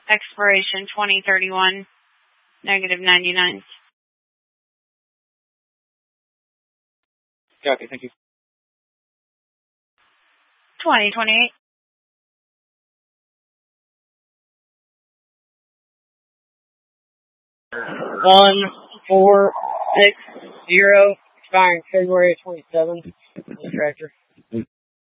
expiration 2031, -99. Copy, thank you. 2028. 1460, expiring February 27th. Tractor.